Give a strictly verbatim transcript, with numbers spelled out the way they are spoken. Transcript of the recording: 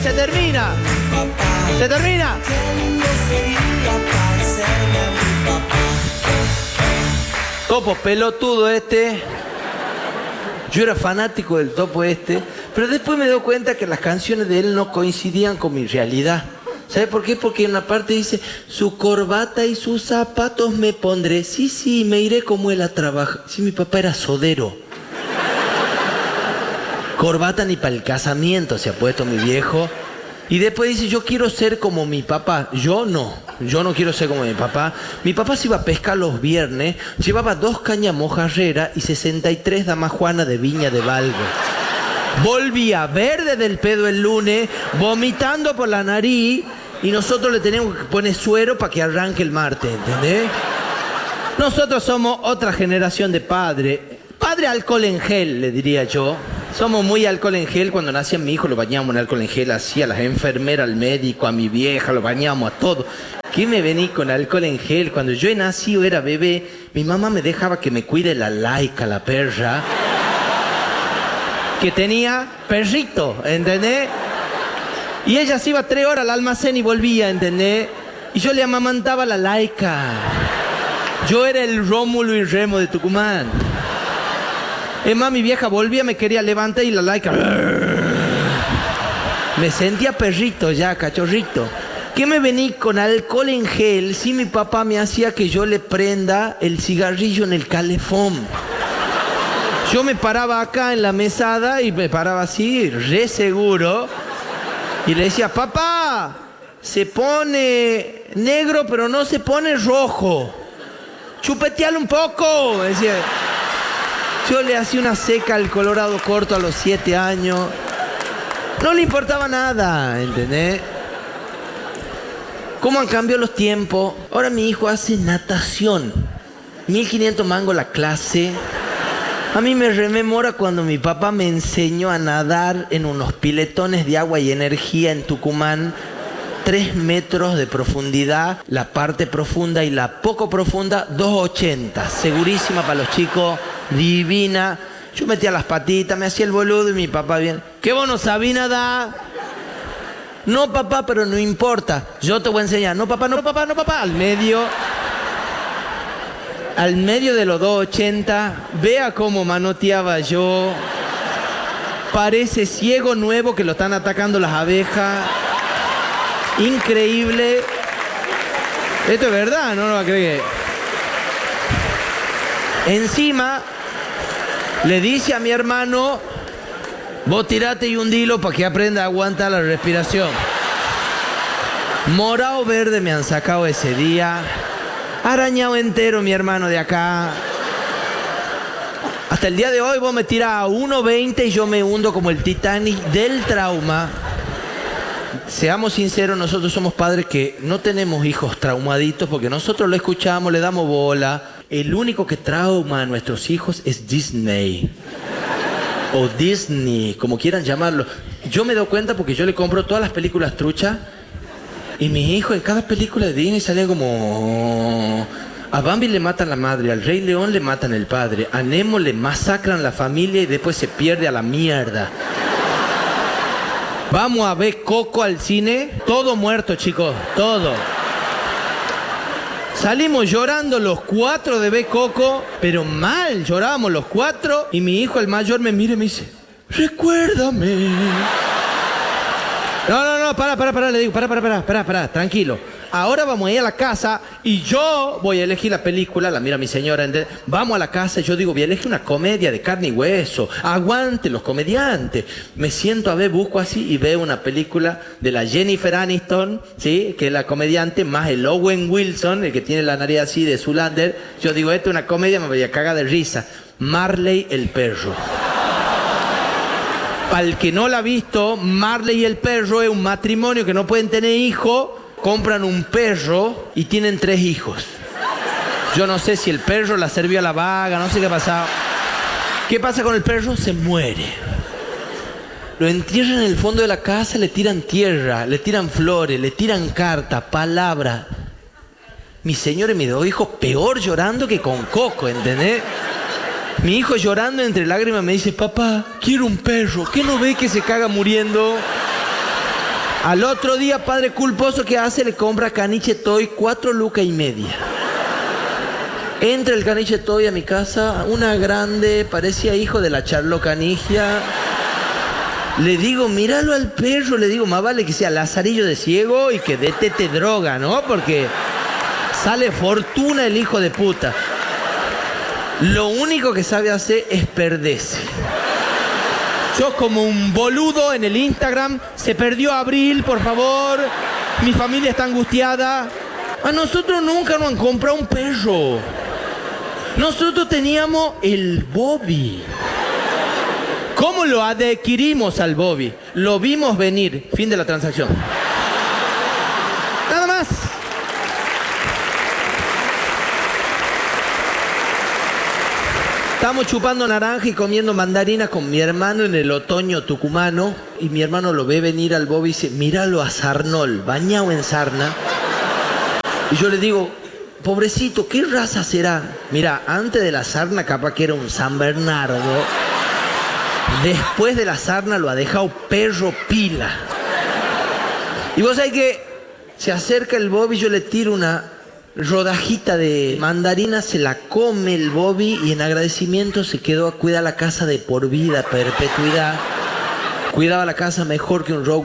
se termina. Se termina. Topo pelotudo este. Yo era fanático del Topo este, pero después me doy cuenta que las canciones de él no coincidían con mi realidad. ¿Sabe por qué? Porque en una parte dice, su corbata y sus zapatos me pondré. Sí, sí, me iré como él a trabajar. Sí, mi papá era sodero. Corbata ni para el casamiento se ha puesto mi viejo. Y después dice, yo quiero ser como mi papá. Yo no, yo no quiero ser como mi papá. Mi papá se iba a pescar los viernes, llevaba dos cañas mojarrera y sesenta y tres damajuana de Viña de Valgo. Volvía verde del pedo el lunes, vomitando por la nariz, y nosotros le teníamos que poner suero para que arranque el martes, ¿entendés? Nosotros somos otra generación de padre. Padre alcohol en gel, le diría yo. Somos muy alcohol en gel. Cuando nacía mi hijo lo bañamos en alcohol en gel, así a las enfermeras, al médico, a mi vieja, lo bañamos a todo. ¿Qué me vení con alcohol en gel? Cuando yo he nacido, era bebé, mi mamá me dejaba que me cuide la Laica, la perra, que tenía perrito, ¿entendés? Y ella se iba tres horas al almacén y volvía, ¿entendés? Y yo le amamantaba la Laica. Yo era el Rómulo y Remo de Tucumán. Es más, mi vieja volvía, me quería levantar y la Laica... Me sentía perrito ya, cachorrito. ¿Qué me vení con alcohol en gel si mi papá me hacía que yo le prenda el cigarrillo en el calefón? Yo me paraba acá en la mesada y me paraba así, re seguro. Y le decía, papá, se pone negro pero no se pone rojo. Chupeteale un poco, decía. Yo le hacía una seca al colorado corto a los siete años. No le importaba nada, ¿entendés? ¿Cómo han cambiado los tiempos? Ahora mi hijo hace natación. mil quinientos mangos la clase. A mí me rememora cuando mi papá me enseñó a nadar en unos piletones de agua y energía en Tucumán. Tres metros de profundidad, la parte profunda y la poco profunda, dos ochenta. Segurísima para los chicos, divina. Yo metía las patitas, me hacía el boludo y mi papá bien. ¿Qué vos no sabés nadar? No, papá, pero no importa. Yo te voy a enseñar. No, papá, no, papá, no, papá. Al medio. Al medio de los dos ochenta. Vea cómo manoteaba yo. Parece ciego nuevo que lo están atacando las abejas. Increíble. Esto es verdad, no lo va a creer. Encima, le dice a mi hermano, vos tirate y hundilo para que aprenda a aguantar la respiración. Morado verde me han sacado ese día. Arañado entero mi hermano de acá. Hasta el día de hoy vos me tirás a uno veinte y yo me hundo como el Titanic del trauma. Seamos sinceros, nosotros somos padres que no tenemos hijos traumaditos porque nosotros lo escuchamos, le damos bola. El único que trauma a nuestros hijos es Disney. O Disney, como quieran llamarlo. Yo me doy cuenta porque yo le compro todas las películas truchas y mis hijos en cada película de Disney salen como... A Bambi le matan la madre, al Rey León le matan el padre, a Nemo le masacran la familia y después se pierde a la mierda. Vamos a ver Coco al cine, todo muerto, chicos, todo. Salimos llorando los cuatro de ver Coco, pero mal, llorábamos los cuatro. Y mi hijo, el mayor, me mira y me dice, recuérdame. No, no, no, para, para, para, le digo, para, para, para, para, para, tranquilo. Ahora vamos a ir a la casa y yo voy a elegir la película, la mira mi señora, ¿entendés? Vamos a la casa y yo digo, voy a elegir una comedia de carne y hueso, aguante los comediantes. Me siento a ver, busco así y veo una película de la Jennifer Aniston, ¿sí? Que es la comediante, más el Owen Wilson, el que tiene la nariz así de Zoolander. Yo digo, esta es una comedia, me voy a cagar de risa. Marley el perro. Para el que no la ha visto, Marley y el perro es un matrimonio que no pueden tener hijos. Compran un perro y tienen tres hijos. Yo no sé si el perro la sirvió a la vaga, no sé qué ha pasado. ¿Qué pasa con el perro? Se muere. Lo entierran en el fondo de la casa, le tiran tierra, le tiran flores, le tiran cartas, palabras. Mi señor y mis dos hijos peor llorando que con Coco, ¿entendés? Mi hijo llorando entre lágrimas me dice, papá, quiero un perro. ¿Qué no ve que se caga muriendo? Al otro día, padre culposo, ¿qué hace? Le compra caniche toy, cuatro lucas y media. Entra el caniche toy a mi casa, una grande, parecía hijo de la Charlo Canigia. Le digo, míralo al perro, le digo, más vale que sea lazarillo de ciego y que de tete droga, ¿no? Porque sale fortuna el hijo de puta. Lo único que sabe hacer es perderse. Yo como un boludo en el Instagram, se perdió Abril, por favor, mi familia está angustiada. A nosotros nunca nos han comprado un perro. Nosotros teníamos el Bobby. ¿Cómo lo adquirimos al Bobby? Lo vimos venir. Fin de la transacción. Nada más. Estamos chupando naranja y comiendo mandarina con mi hermano en el otoño tucumano. Y mi hermano lo ve venir al Bobby y dice, míralo a Sarnol, bañado en sarna. Y yo le digo, pobrecito, ¿qué raza será? Mira, antes de la sarna capaz que era un San Bernardo. Después de la sarna lo ha dejado perro pila. Y vos sabés que se acerca el Bobby, yo le tiro una rodajita de mandarina, se la come el Bobby y en agradecimiento se quedó a cuidar la casa de por vida, perpetuidad. Cuidaba la casa mejor que un rock